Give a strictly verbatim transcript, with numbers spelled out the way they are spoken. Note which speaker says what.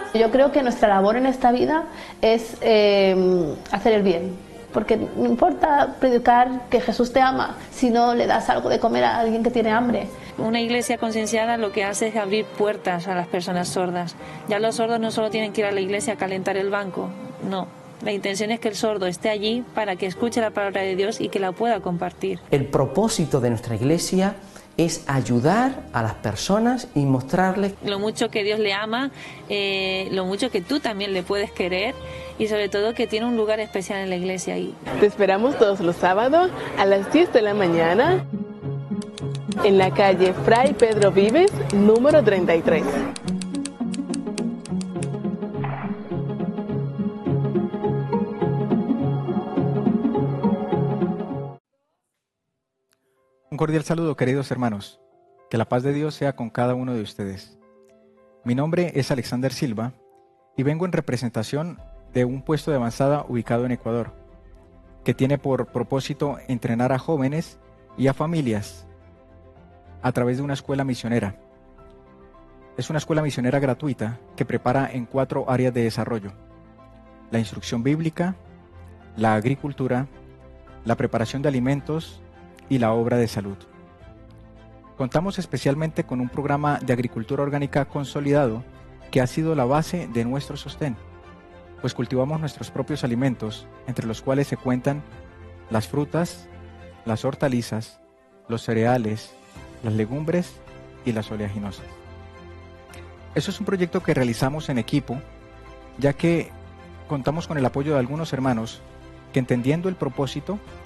Speaker 1: Yo creo que nuestra labor en esta vida es eh, hacer el bien, porque no importa predicar que Jesús te ama si no le das algo de comer a alguien que tiene hambre.
Speaker 2: Una iglesia concienciada lo que hace es abrir puertas a las personas sordas. Ya los sordos no solo tienen que ir a la iglesia a calentar el banco, no. La intención es que el sordo esté allí para que escuche la palabra de Dios y que la pueda compartir.
Speaker 3: El propósito de nuestra iglesia es ayudar a las personas y mostrarles
Speaker 2: lo mucho que Dios le ama, eh, lo mucho que tú también le puedes querer y sobre todo que tiene un lugar especial en la iglesia ahí.
Speaker 4: Te esperamos todos los sábados a las diez de la mañana en la calle Fray Pedro Vives, número treinta y tres.
Speaker 5: Un cordial saludo, queridos hermanos. Que la paz de Dios sea con cada uno de ustedes. Mi nombre es Alexander Silva y vengo en representación de un puesto de avanzada ubicado en Ecuador, que tiene por propósito entrenar a jóvenes y a familias a través de una escuela misionera. Es una escuela misionera gratuita que prepara en cuatro áreas de desarrollo: la instrucción bíblica, la agricultura, la preparación de alimentos y la obra de salud. Contamos especialmente con un programa de agricultura orgánica consolidado que ha sido la base de nuestro sostén, pues cultivamos nuestros propios alimentos, entre los cuales se cuentan las frutas, las hortalizas, los cereales, las legumbres y las oleaginosas. Eso es un proyecto que realizamos en equipo, ya que contamos con el apoyo de algunos hermanos que, entendiendo el propósito,